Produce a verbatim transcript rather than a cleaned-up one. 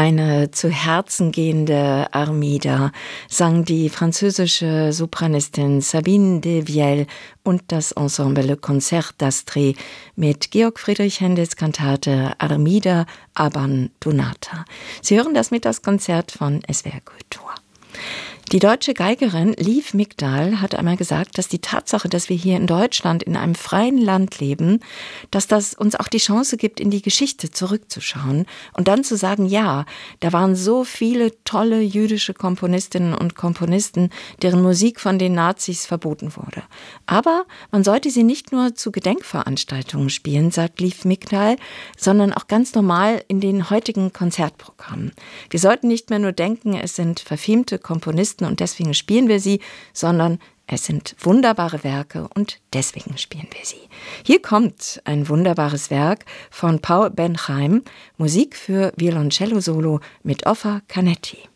Eine zu Herzen gehende Armida sang die französische Sopranistin Sabine de Viel und das Ensemble Le Concert d'Astrée mit Georg Friedrich Händels Kantate Armida Abbandonata. Sie hören das Mittagskonzert von S W R Kultur. Die deutsche Geigerin Liv Migdal hat einmal gesagt, dass die Tatsache, dass wir hier in Deutschland in einem freien Land leben, dass das uns auch die Chance gibt, in die Geschichte zurückzuschauen und dann zu sagen, ja, da waren so viele tolle jüdische Komponistinnen und Komponisten, deren Musik von den Nazis verboten wurde. Aber man sollte sie nicht nur zu Gedenkveranstaltungen spielen, sagt Liv Migdal, sondern auch ganz normal in den heutigen Konzertprogrammen. Wir sollten nicht mehr nur denken, es sind verfemte Komponisten und deswegen spielen wir sie, sondern es sind wunderbare Werke und deswegen spielen wir sie. Hier kommt ein wunderbares Werk von Paul Ben Chaim, Musik für Violoncello-Solo mit Offa Canetti.